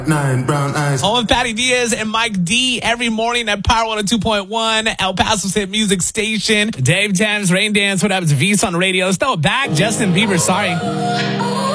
Nine brown eyes. Home with Patty Diaz and Mike D every morning at Power 102.1, El Paso's hit music station. Dave Thames, Rain Dance, what happens? V's on radio. Let's throw it back. Justin Bieber, sorry.